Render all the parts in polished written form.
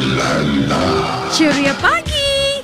Ceria pagi.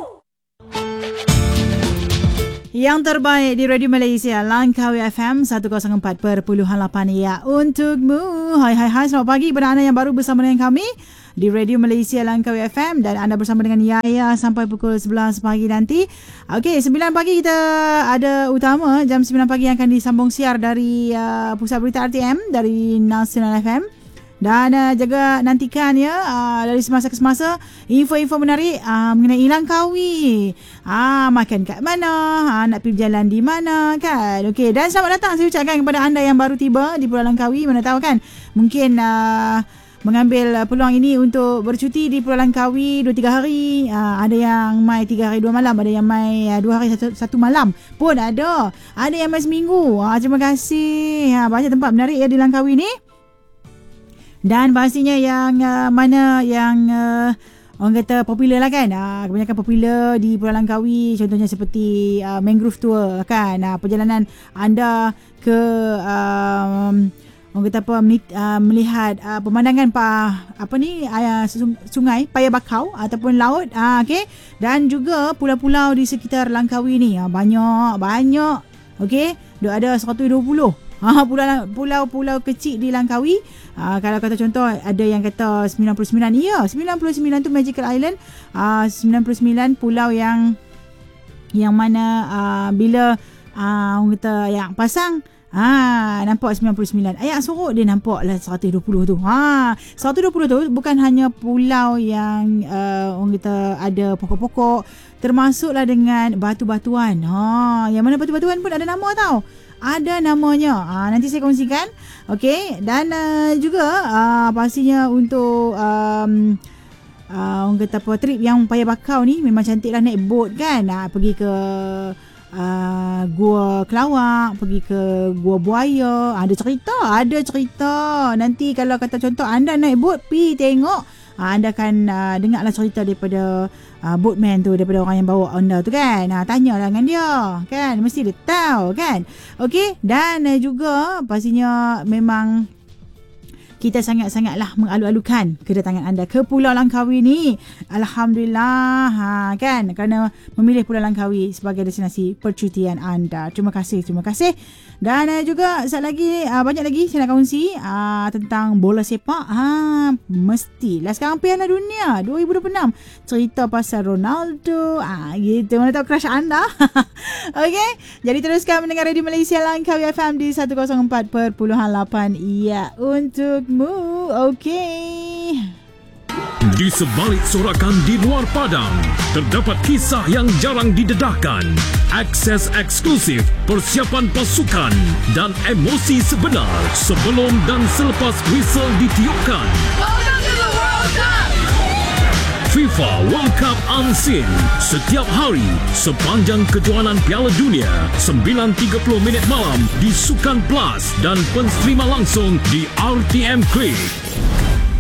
Yang terbaik di Radio Malaysia, Langkawi FM 104.8 ya untukmu. Hai, selamat pagi kepada anda yang baru bersama dengan kami di Radio Malaysia Langkawi FM dan anda bersama dengan Yaya sampai pukul 11 pagi nanti. Okey, 9 pagi kita ada utama, jam 9 pagi yang akan disambung siar dari Pusat Berita RTM dari Nasional FM. Dan jaga nantikan ya dari semasa ke semasa info-info menarik mengenai Langkawi. Makan kat mana, nak pergi berjalan di mana kan. Okey, dan selamat datang saya ucapkan kepada anda yang baru tiba di Pulau Langkawi. Mana tahu kan mungkin mengambil peluang ini untuk bercuti di Pulau Langkawi 2-3 hari. Ada yang mai 3 hari 2 malam, ada yang mai 2 hari 1 malam pun ada. Ada yang mai seminggu. Terima kasih. Banyak tempat menarik ya di Langkawi ni. Dan pastinya yang mana yang orang kata popular lah kan. Kebanyakan popular di Pulau Langkawi, contohnya seperti mangrove tour kan. Perjalanan anda ke orang kata apa, melihat pemandangan sungai Paya Bakau ataupun laut. Okey, dan juga pulau-pulau di sekitar Langkawi ni banyak. Okey, ada 120 pulau-pulau kecil di Langkawi. Kalau kata contoh, ada yang kata 99. Ya, 99 tu Magical Island. 99 pulau yang mana bila orang kata yang pasang nampak 99. Ayak sorok dia nampak lah 120 tu. 120 tu bukan hanya pulau yang orang kata ada pokok-pokok, termasuklah dengan batu-batuan. Yang mana batu-batuan pun ada nama tau. Ada namanya. Nanti saya kongsikan. Okey, dan juga pastinya untuk orang kata apa, trip yang Paya Bakau ni memang cantik lah, naik boat kan. Pergi ke Gua Kelawak, pergi ke Gua Buaya. Ada cerita. Nanti kalau kata contoh anda naik boat pergi tengok, anda akan dengarlah cerita daripada boatman tu, daripada orang yang bawa anda tu kan. Tanyalah dengan dia kan, mesti dia tahu kan. Okey, dan juga pastinya memang kita sangat-sangatlah mengalu-alukan kedatangan anda ke Pulau Langkawi ni. Alhamdulillah kan, kerana memilih Pulau Langkawi sebagai destinasi percutian anda. Terima kasih. Dan juga banyak lagi saya nak kongsi tentang bola sepak. Mestilah sekarang Piala Dunia 2026, cerita pasal Ronaldo gitu. Mana tahu crush anda. Okey, jadi teruskan mendengar Radio Malaysia Langkawi FM di 104.8 ya untukmu. Okey. Di sebalik sorakan di luar padang, terdapat kisah yang jarang didedahkan, akses eksklusif, persiapan pasukan dan emosi sebenar sebelum dan selepas whistle ditiupkan. Welcome to the World Cup! FIFA World Cup Unseen setiap hari sepanjang kejohanan Piala Dunia 9.30 minit malam di Sukan Plus dan pensterima langsung di RTM Klik.